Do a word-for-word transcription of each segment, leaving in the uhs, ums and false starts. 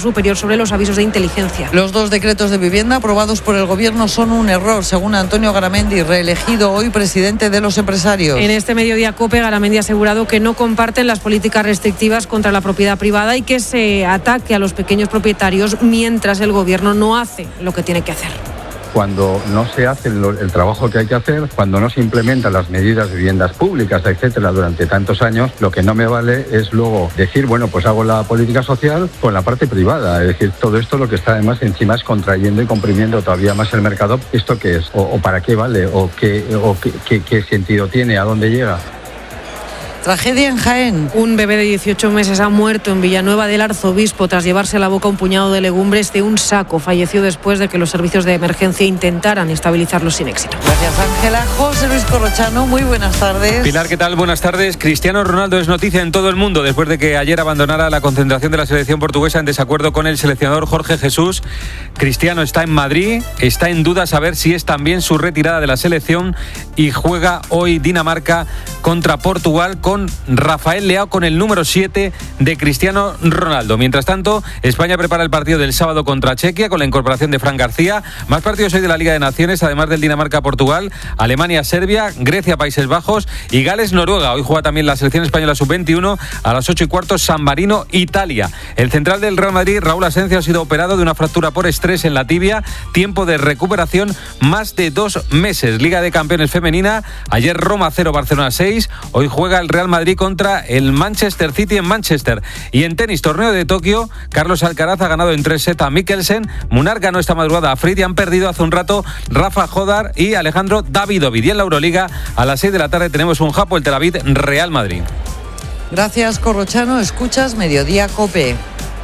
superior sobre los avisos de inteligencia. Los dos decretos de vivienda aprobados por el Gobierno son un error, según Antonio Garamendi, reelegido hoy presidente de los empresarios. En este mediodía COPE, Garamendi ha asegurado que no comparten las políticas restrictivas contra la propiedad privada y que se ataque a los pequeños propietarios mientras el Gobierno no hace lo que tiene que hacer. Cuando no se hace el, el trabajo que hay que hacer, cuando no se implementan las medidas de viviendas públicas, etcétera, durante tantos años, lo que no me vale es luego decir, bueno, pues hago la política social con la parte privada. Es decir, todo esto lo que está además encima es contrayendo y comprimiendo todavía más el mercado. ¿Esto qué es? ¿O, o para qué vale? ¿O, qué, o qué, qué, qué sentido tiene? ¿A dónde llega? Tragedia en Jaén. Un bebé de dieciocho meses ha muerto en Villanueva del Arzobispo tras llevarse a la boca un puñado de legumbres de un saco. Falleció después de que los servicios de emergencia intentaran estabilizarlo sin éxito. Gracias, Ángela. José Luis Corrochano, muy buenas tardes. Pilar, ¿qué tal? Buenas tardes. Cristiano Ronaldo es noticia en todo el mundo después de que ayer abandonara la concentración de la selección portuguesa en desacuerdo con el seleccionador Jorge Jesús. Cristiano está en Madrid, está en duda saber si es también su retirada de la selección y juega hoy Dinamarca contra Portugal con con Rafael Leao con el número siete de Cristiano Ronaldo. Mientras tanto, España prepara el partido del sábado contra Chequia con la incorporación de Fran García. Más partidos hoy de la Liga de Naciones, además del Dinamarca-Portugal, Alemania-Serbia, Grecia-Países Bajos y Gales-Noruega. Hoy juega también la selección española sub veintiuno a las ocho y cuarto, San Marino-Italia. El central del Real Madrid, Raúl Asensio, ha sido operado de una fractura por estrés en la tibia. Tiempo de recuperación más de dos meses. Liga de Campeones femenina. Ayer Roma cero, Barcelona seis. Hoy juega el Real Madrid contra el Manchester City en Manchester. Y en tenis, torneo de Tokio, Carlos Alcaraz ha ganado en tres sets a Mikkelsen. Munar ganó esta madrugada a Fried y han perdido hace un rato Rafa Jodar y Alejandro Davidovich. Y en la Euroliga, a las seis de la tarde tenemos un Hapoel Tel Aviv Real Madrid. Gracias, Corrochano. Escuchas Mediodía COPE.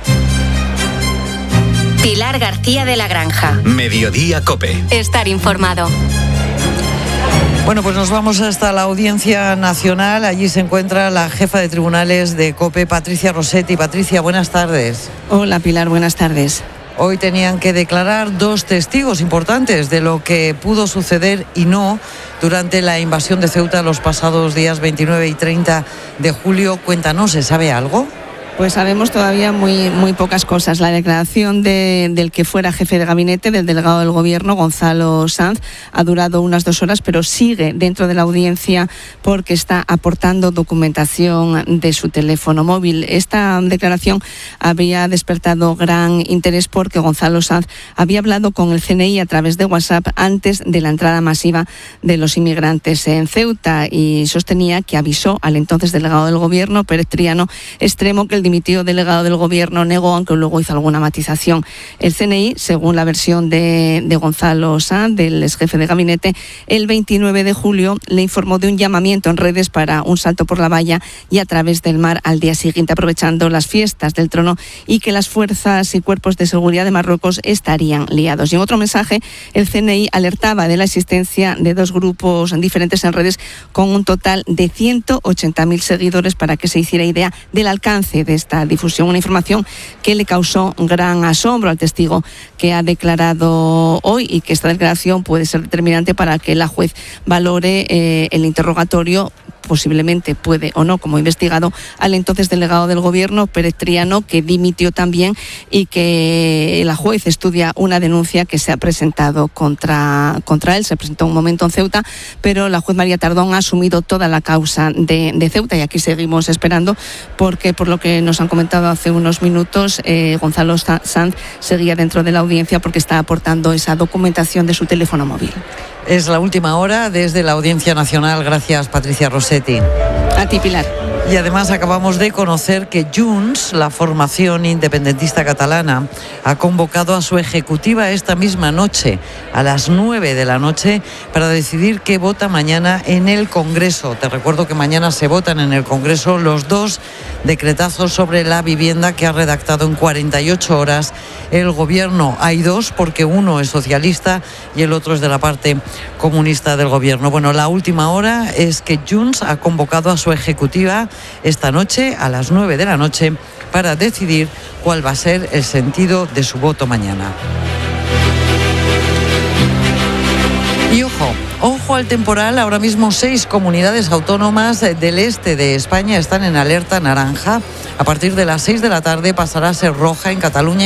Pilar García de la Granja. Mediodía COPE. Estar informado. Bueno, pues nos vamos hasta la Audiencia Nacional. Allí se encuentra la jefa de tribunales de COPE, Patricia Rossetti. Patricia, buenas tardes. Hola, Pilar, buenas tardes. Hoy tenían que declarar dos testigos importantes de lo que pudo suceder y no durante la invasión de Ceuta los pasados días veintinueve y treinta de julio. Cuéntanos, ¿se sabe algo? Pues sabemos todavía muy, muy pocas cosas. La declaración de, del que fuera jefe de gabinete, del delegado del Gobierno, Gonzalo Sanz, ha durado unas dos horas, pero sigue dentro de la audiencia porque está aportando documentación de su teléfono móvil. Esta declaración había despertado gran interés porque Gonzalo Sanz había hablado con el C N I a través de WhatsApp antes de la entrada masiva de los inmigrantes en Ceuta y sostenía que avisó al entonces delegado del Gobierno, Pérez Triano Extremo, que el dimitido delegado del Gobierno negó, aunque luego hizo alguna matización. El C N I, según la versión de, de Gonzalo Sanz, del ex jefe de gabinete, el veintinueve de julio le informó de un llamamiento en redes para un salto por la valla y a través del mar al día siguiente, aprovechando las fiestas del Trono, y que las fuerzas y cuerpos de seguridad de Marruecos estarían liados. Y en otro mensaje, el C N I alertaba de la existencia de dos grupos diferentes en redes con un total de ciento ochenta mil seguidores para que se hiciera idea del alcance de esta difusión, una información que le causó gran asombro al testigo que ha declarado hoy y que esta declaración puede ser determinante para que la juez valore eh, el interrogatorio. Posiblemente puede o no, como investigado, al entonces delegado del Gobierno, Pérez Triano, que dimitió también y que la juez estudia una denuncia que se ha presentado contra, contra él. Se presentó un momento en Ceuta, pero la juez María Tardón ha asumido toda la causa de, de Ceuta y aquí seguimos esperando porque, por lo que nos han comentado hace unos minutos, eh, Gonzalo Sanz seguía dentro de la audiencia porque está aportando esa documentación de su teléfono móvil. Es la última hora desde la Audiencia Nacional. Gracias, Patricia Rossetti. A ti, Pilar. Y además acabamos de conocer que Junts, la formación independentista catalana, ha convocado a su ejecutiva esta misma noche, a las nueve de la noche, para decidir qué vota mañana en el Congreso. Te recuerdo que mañana se votan en el Congreso los dos decretazos sobre la vivienda que ha redactado en cuarenta y ocho horas el Gobierno. Hay dos, porque uno es socialista y el otro es de la parte comunista del Gobierno. Bueno, la última hora es que Junts ha convocado a su ejecutiva esta noche a las nueve de la noche para decidir cuál va a ser el sentido de su voto mañana. Y ojo, ojo al temporal. Ahora mismo seis comunidades autónomas del este de España están en alerta naranja. A partir de las seis de la tarde pasará a ser roja en Cataluña